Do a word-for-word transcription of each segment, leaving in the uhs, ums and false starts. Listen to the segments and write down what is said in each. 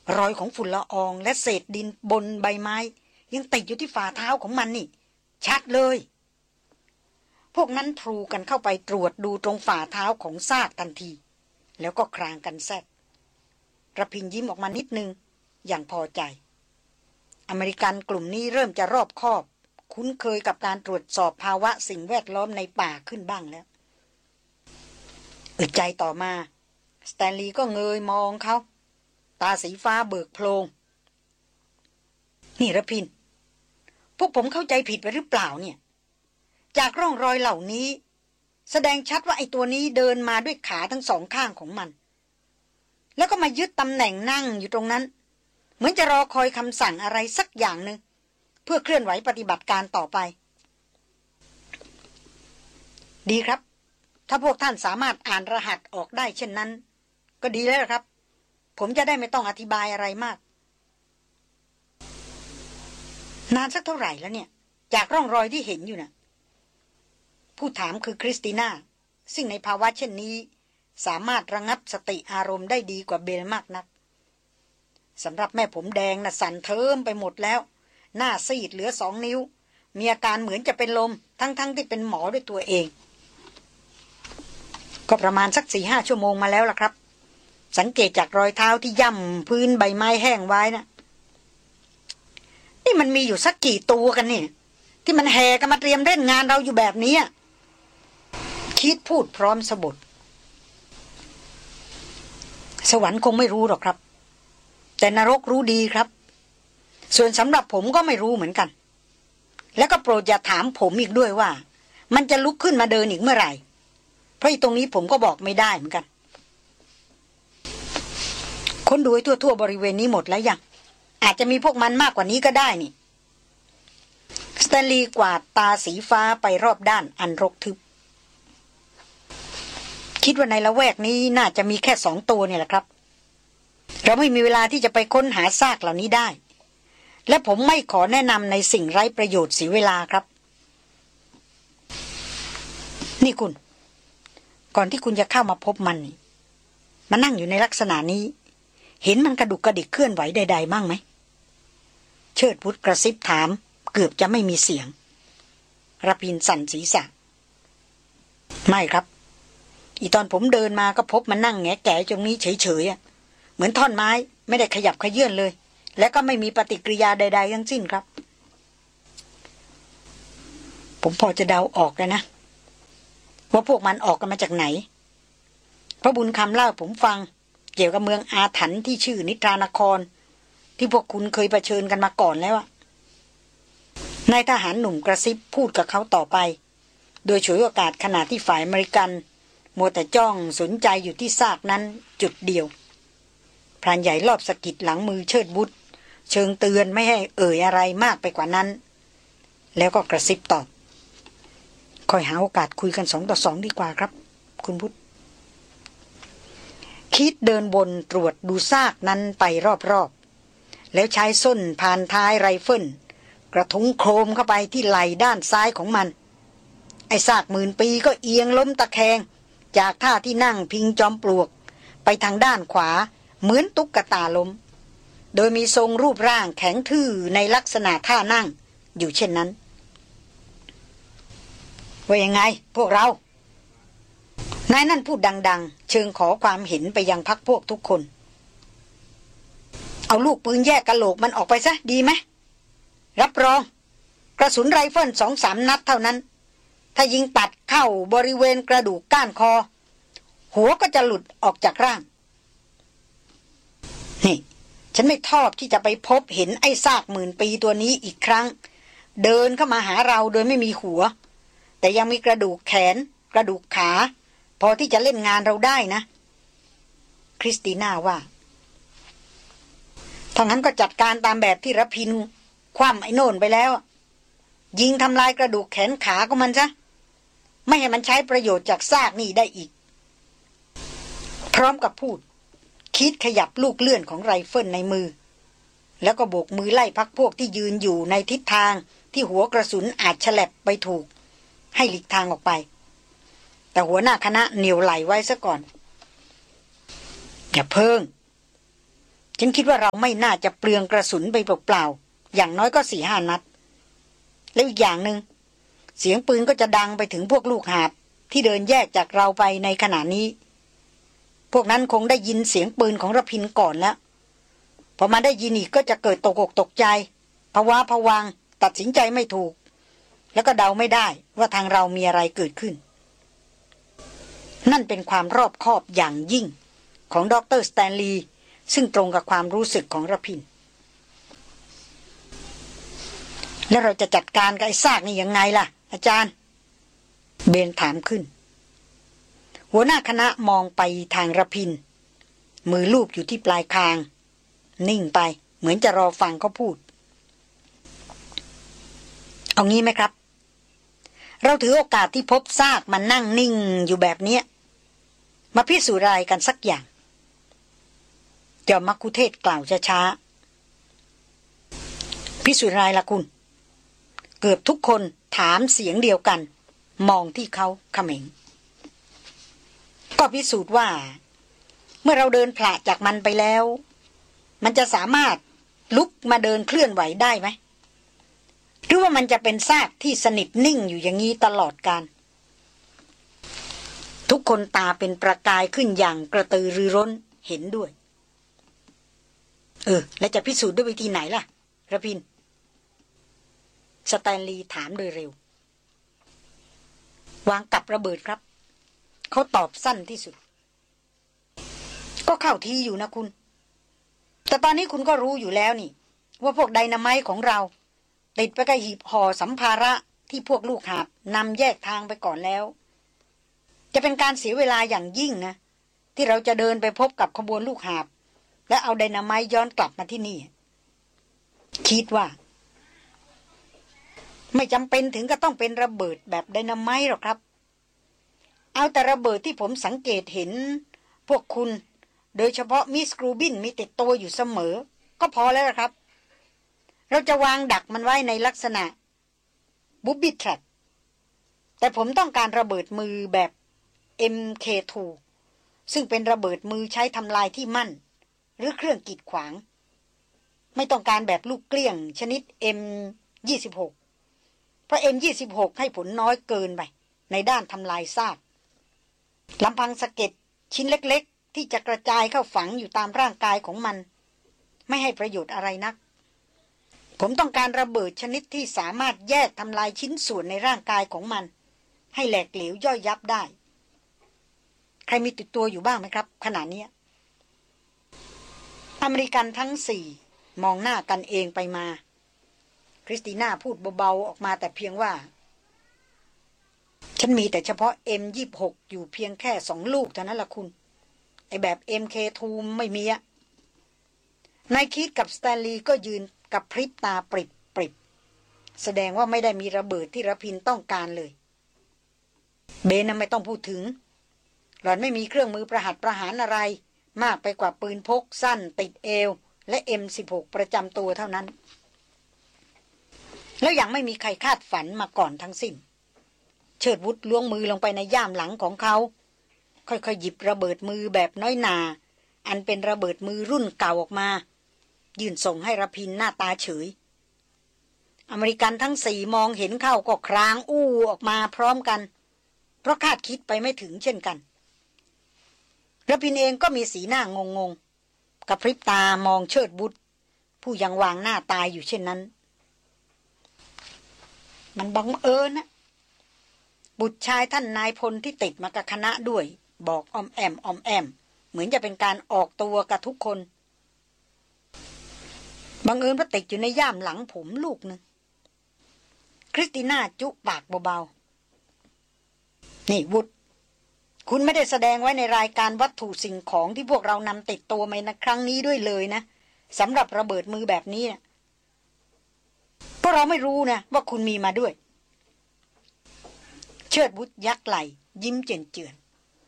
รอยของฝุ่นละอองและเศษดินบนใบไม้ยังติดอยู่ที่ฝ่าเท้าของมันนี่ชัดเลยพวกนั้นทรูกันเข้าไปตรวจดูตรงฝ่าเท้าของซากทันทีแล้วก็ครางกันแซดระพินยิ้มออกมานิดนึงอย่างพอใจอเมริกันกลุ่มนี้เริ่มจะรอบคอบคุ้นเคยกับการตรวจสอบภาวะสิ่งแวดล้อมในป่าขึ้นบ้างแล้วอึดใจต่อมาสแตนลีย์ก็เงยมองเขาตาสีฟ้าเบิกโพลงนี่ระพินพวกผมเข้าใจผิดไปหรือเปล่าเนี่ยจากร่องรอยเหล่านี้แสดงชัดว่าไอ้ตัวนี้เดินมาด้วยขาทั้งสองข้างของมันแล้วก็มายึดตำแหน่งนั่งอยู่ตรงนั้นเหมือนจะรอคอยคำสั่งอะไรสักอย่างหนึ่งเพื่อเคลื่อนไหวปฏิบัติการต่อไปดีครับถ้าพวกท่านสามารถอ่านรหัสออกได้เช่นนั้นก็ดีแล้วครับผมจะได้ไม่ต้องอธิบายอะไรมากนานสักเท่าไหร่แล้วเนี่ยจากร่องรอยที่เห็นอยู่น่ะผู้ถามคือคริสติน่าซึ่งในภาวะเช่นนี้สามารถระงับสติอารมณ์ได้ดีกว่าเบลมากนักสำหรับแม่ผมแดงน่ะสั่นเทิมไปหมดแล้วหน้าซีดเหลือสองนิ้วมีอาการเหมือนจะเป็นลมทั้งๆ ท, ที่เป็นหมอด้วยตัวเองก็ประมาณสักสี่ห้าชั่วโมงมาแล้วล่ะครับสังเกตจากรอยเท้าที่ย่ำพื้นใบไม้แห้งไว้นะนี่มันมีอยู่สักกี่ตัวกันเนี่ยที่มันแห่กันมาเตรียมเล่นงานเราอยู่แบบนี้คิดพูดพร้อมสะบดสวรรค์คงไม่รู้หรอกครับแต่นรกรู้ดีครับส่วนสำหรับผมก็ไม่รู้เหมือนกันแล้วก็โปรดอย่าถามผมอีกด้วยว่ามันจะลุกขึ้นมาเดินอีกเมื่อไหร่เพราะตรงนี้ผมก็บอกไม่ได้เหมือนกันค้นดูให้ทั่วๆบริเวณนี้หมดแล้วยังอาจจะมีพวกมันมากกว่านี้ก็ได้นี่สแตนลีย์กวาดตาสีฟ้าไปรอบด้านอันรกทึบคิดว่าในละแวกนี้น่าจะมีแค่สองตัวเนี่ยแหละครับเราไม่มีเวลาที่จะไปค้นหาซากเหล่านี้ได้และผมไม่ขอแนะนำในสิ่งไร้ประโยชน์เสียเวลาครับนี่คุณก่อนที่คุณจะเข้ามาพบมันนี่มานั่งอยู่ในลักษณะนี้เห็นมันกระดุกกระดิกเคลื่อนไหวใดๆมั่งไหมเชิดพุทธกระซิบถามเกือบจะไม่มีเสียงระพินสั่นศีรษะไม่ครับอีตอนผมเดินมาก็พบมันนั่งแงแก่ตรงนี้เฉยๆเหมือนท่อนไม้ไม่ได้ขยับขยื่นเลยและก็ไม่มีปฏิกิริยาใดๆทั้งสิ้นครับผมพอจะเดาออกแล้วนะว่าพวกมันออกกันมาจากไหนเพราะบุญคำเล่าผมฟังเกี่ยวกับเมืองอาถรรพ์ที่ชื่อนิทรานครที่พวกคุณเคยเผชิญกันมาก่อนแล้วอะนายทหารหนุ่มกระซิบพูดกับเขาต่อไปโดยฉวยโอกาสขณะที่ฝ่ายอเมริกันมัวแต่จ้องสนใจอยู่ที่ซากนั้นจุดเดียวพรานใหญ่รอบสะกิดหลังมือเชิดบุตรเชิงเตือนไม่ให้เอ่ยอะไรมากไปกว่านั้นแล้วก็กระซิบตอบค่อยหาโอกาสคุยกันสองต่อสองดีกว่าครับคุณพุทธคิดเดินบนตรวจดูซากนั้นไปรอบๆแล้วใช้ส้นผ่านท้ายไรเฟิลกระทุ้งโครมเข้าไปที่ไหล่ด้านซ้ายของมันไอ้ซากหมื่นปีก็เอียงล้มตะแคงจากท่าที่นั่งพิงจอมปลวกไปทางด้านขวาเหมือนตุ๊กตาล้มโดยมีทรงรูปร่างแข็งทื่อในลักษณะท่านั่งอยู่เช่นนั้นว่ายังไงพวกเรานายนั่นพูดดังๆเชิงขอความเห็นไปยังพรรคพวกทุกคนเอาลูกปืนแยกกะโหลกมันออกไปซะดีไหมรับรองกระสุนไรเฟิลสองสามนัดเท่านั้นถ้ายิงตัดเข้าบริเวณกระดูกก้านคอหัวก็จะหลุดออกจากร่างนี่ฉันไม่ทอบที่จะไปพบเห็นไอ้ซากหมื่นปีตัวนี้อีกครั้งเดินเข้ามาหาเราโดยไม่มีหัวแต่ยังมีกระดูกแขนกระดูกขาพอที่จะเล่นงานเราได้นะคริสติน่าว่าถ้างั้นก็จัดการตามแบบที่ระพินคว่ำไอ้โน่นไปแล้วยิงทำลายกระดูกแขนขาของมันซะไม่ให้มันใช้ประโยชน์จากซากนี่ได้อีกพร้อมกับพูดคิดขยับลูกเลื่อนของไรเฟิลในมือแล้วก็โบกมือไล่พักพวกที่ยืนอยู่ในทิศทางที่หัวกระสุนอาจฉลับไปถูกให้หลีกทางออกไปแต่หัวหน้าคณะเหนี่ยวไหลไว้ซะก่อนอย่าเพิ่งจฉันคิดว่าเราไม่น่าจะเปลืองกระสุนไปเปล่าๆอย่างน้อยก็สี่ห้านัดแล้วอีกอย่างหนึ่งเสียงปืนก็จะดังไปถึงพวกลูกหาบที่เดินแยกจากเราไปในขณะนี้พวกนั้นคงได้ยินเสียงปืนของระพินก่อนแล้วพอมาได้ยินอีกก็จะเกิดตกอกตกใจภาวะผวังตัดสินใจไม่ถูกแล้วก็เดาไม่ได้ว่าทางเรามีอะไรเกิดขึ้นนั่นเป็นความรอบคอบอย่างยิ่งของดร.สแตนลีย์ซึ่งตรงกับความรู้สึกของระพินแล้วเราจะจัดการกับไอ้ซากนี่ยังไงล่ะอาจารย์เบนถามขึ้นหัวหน้าคณะมองไปทางระพินมือลูบอยู่ที่ปลายคางนิ่งไปเหมือนจะรอฟังเขาพูดเอางี้ไหมครับเราถือโอกาสที่พบซากมันนั่งนิ่งอยู่แบบนี้มาพิสูจน์อะไรกันสักอย่างจอมมัคคุเทศกล่าวช้าๆพิสูจน์อะไรล่ะคุณเกือบทุกคนถามเสียงเดียวกันมองที่เขาเขม็งก็พิสูจน์ว่าเมื่อเราเดินผละจากมันไปแล้วมันจะสามารถลุกมาเดินเคลื่อนไหวได้ไหมหรือว่ามันจะเป็นซากที่สนิทนิ่งอยู่อย่างนี้ตลอดกาลทุกคนตาเป็นประกายขึ้นอย่างกระตือรือร้นเห็นด้วยเออแล้วจะพิสูจน์ด้วยวิธีไหนล่ะระพินสแตนลีย์ถามโดยเร็ววางกับระเบิดครับเขาตอบสั้นที่สุดก็เข้าทีอยู่นะคุณแต่ตอนนี้คุณก็รู้อยู่แล้วนี่ว่าพวกไดนาไมต์ของเราติดไปกับหีบห่อสัมภาระที่พวกลูกหาบนำแยกทางไปก่อนแล้วจะเป็นการเสียเวลาอย่างยิ่งนะที่เราจะเดินไปพบกับขบวนลูกหาบและเอาไดนาไมต์ย้อนกลับมาที่นี่คิดว่าไม่จำเป็นถึงก็ต้องเป็นระเบิดแบบไดนาไมต์หรอกครับเอาแต่ระเบิดที่ผมสังเกตเห็นพวกคุณโดยเฉพาะมิสกรูบินมีติดตัวอยู่เสมอก็พอแล้วครับเราจะวางดักมันไว้ในลักษณะบูบบี้แทร็ปแต่ผมต้องการระเบิดมือแบบ เอ็ม เค ทู ซึ่งเป็นระเบิดมือใช้ทำลายที่มั่นหรือเครื่องกีดขวางไม่ต้องการแบบลูกเกลี้ยงชนิด เอ็ม ยี่สิบหก เพราะ เอ็ม ยี่สิบหก ให้ผลน้อยเกินไปในด้านทำลายซากลำพังสะเก็ดชิ้นเล็กๆที่จะกระจายเข้าฝังอยู่ตามร่างกายของมันไม่ให้ประโยชน์อะไรนักผมต้องการระเบิดชนิดที่สามารถแยกทำลายชิ้นส่วนในร่างกายของมันให้แหลกเหลวย่อยยับได้ใครมีติดตัวอยู่บ้างไหมครับขณะนี้อเมริกันทั้งสี่มองหน้ากันเองไปมาคริสติน่าพูดเบาๆออกมาแต่เพียงว่าฉันมีแต่เฉพาะ เอ็ม ยี่สิบหก อยู่เพียงแค่สองลูกเท่านั้นล่ะคุณไอแบบ เอ็ม เค ทู ไม่มีอะนายคิดกับสแตนลีย์ก็ยืนกับพริบตาปริบปริบแสดงว่าไม่ได้มีระเบิดที่ระพินต้องการเลยเบนน่ะไม่ต้องพูดถึงหล่อนไม่มีเครื่องมือประหัตประหารอะไรมากไปกว่าปืนพกสั้นติดเอวและ เอ็ม สิบหก ประจำตัวเท่านั้นแล้วยังไม่มีใครคาดฝันมาก่อนทั้งสิ้นเชิดวุฒล้วงมือลงไปในย่ามหลังของเขาค่อยๆหยิบระเบิดมือแบบน้อยหนาอันเป็นระเบิดมือรุ่นเก่าออกมายื่นส่งให้ระพินหน้าตาเฉยอเมริกันทั้งสี่มองเห็นเข้าก็ครางอู้ออกมาพร้อมกันเพราะคาดคิดไปไม่ถึงเช่นกันระพินเองก็มีสีหน้างงงๆกับพริบตามองเชิดบุตรผู้ยังวางหน้าตายอยู่เช่นนั้นมันบังเอิญนะบุตรชายท่านนายพลที่ติดมากับคณะด้วยบอกออมแอมออมแอมเหมือนจะเป็นการออกตัวกับทุกคนบังเอิญว่าติดอยู่ในย่ามหลังผมลูกนึงคริสติน่าจุปากเบาๆนี่วุฒคุณไม่ได้แสดงไว้ในรายการวัตถุสิ่งของที่พวกเรานำติดตัวมาในครั้งนี้ด้วยเลยนะสำหรับระเบิดมือแบบนี้นะเพราะเราไม่รู้นะว่าคุณมีมาด้วยเชิดบุตรยักไหลยิ้มเจือน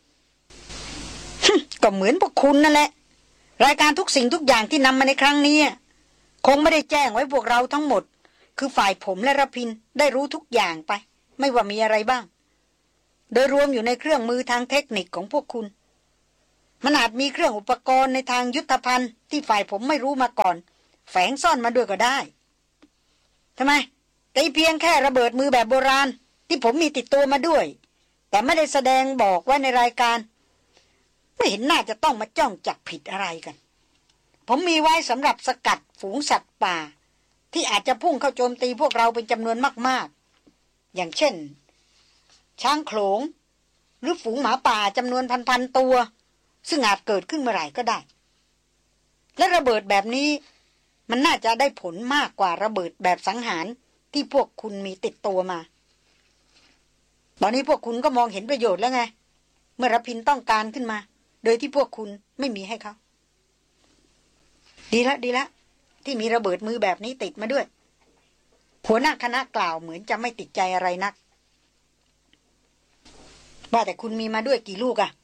ๆก็เหมือนพวกคุณนั่นแหละรายการทุกสิ่งทุกอย่างที่นำมาในครั้งนี้คงไม่ได้แจ้งไว้พวกเราทั้งหมดคือฝ่ายผมและระพินได้รู้ทุกอย่างไปไม่ว่ามีอะไรบ้างโดยรวมอยู่ในเครื่องมือทางเทคนิคของพวกคุณมันอาจมีเครื่องอุปกรณ์ในทางยุทธภัณฑ์ที่ฝ่ายผมไม่รู้มาก่อนแฝงซ่อนมาด้วยก็ได้ทำไมแต่เพียงแค่ระเบิดมือแบบโบราณที่ผมมีติดตัวมาด้วยแต่ไม่ได้แสดงบอกไว้ในรายการไม่เห็นน่าจะต้องมาจ้องจับผิดอะไรกันผมมีไว้สำหรับสกัดฝูงสัตว์ป่าที่อาจจะพุ่งเข้าโจมตีพวกเราเป็นจำนวนมากๆอย่างเช่นช้างโขลงหรือฝูงหมาป่าจำนวนพันๆตัวซึ่งอาจเกิดขึ้นเมื่อไหร่ก็ได้และระเบิดแบบนี้มันน่าจะได้ผลมากกว่าระเบิดแบบสังหารที่พวกคุณมีติดตัวมาตอนนี้พวกคุณก็มองเห็นประโยชน์แล้วไงเมื่อรพินต้องการขึ้นมาโดยที่พวกคุณไม่มีให้เขาดีละดีละที่มีระเบิดมือแบบนี้ติดมาด้วยหัวหน้าคณะกล่าวเหมือนจะไม่ติดใจอะไรนักว่าแต่คุณมีมาด้วยกี่ลูกอะ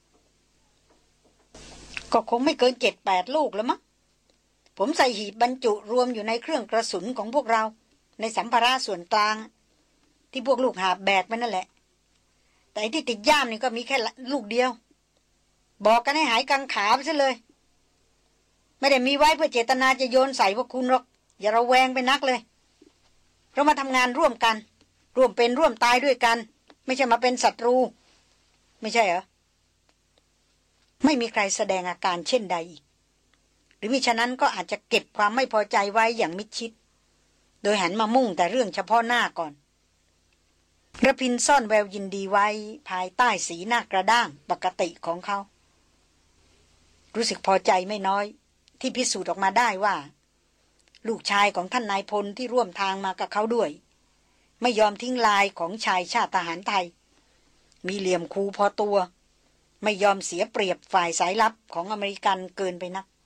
ก็คงไม่เกินเจ็ดแปดลูกแล้วมั้งผมใส่หีบบรรจุรวมอยู่ในเครื่องกระสุนของพวกเราในสัมภาระส่วนกลางที่พวกลูกหาบแบกไปนั่นแหละแต่ที่ติดย่ามนี่ก็มีแค่ลูกเดียวบอกกันให้หายกังขาไปซะเลยไม่ได้มีไว้เพื่อเจตนาจะโยนใส่พวกคุณหรอกอย่าระแวงไปนักเลยเรามาทำงานร่วมกันร่วมเป็นร่วมตายด้วยกันไม่ใช่มาเป็นศัตรูไม่ใช่เหรอไม่มีใครแสดงอาการเช่นใดอีกหรือมิฉะนั้นก็อาจจะเก็บความไม่พอใจไว้อย่างมิดชิดโดยหันมามุ่งแต่เรื่องเฉพาะหน้าก่อนระพินซ่อนแววยินดีไว้ภายใต้สีหน้ากระด้างปกติของเขารู้สึกพอใจไม่น้อยที่พิสูจน์ออกมาได้ว่าลูกชายของท่านนายพลที่ร่วมทางมากับเขาด้วยไม่ยอมทิ้งลายของชายชาติทหารไทยมีเหลี่ยมคูพอตัวไม่ยอมเสียเปรียบฝ่ายสายลับของอเมริกันเกินไปนัก